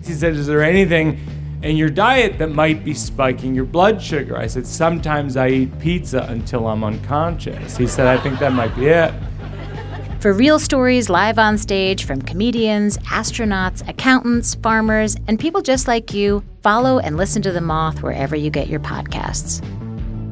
He said, is there anything in your diet that might be spiking your blood sugar? I said, sometimes I eat pizza until I'm unconscious. He said, I think that might be it. For real stories live on stage from comedians, astronauts, accountants, farmers, and people just like you, follow and listen to The Moth wherever you get your podcasts.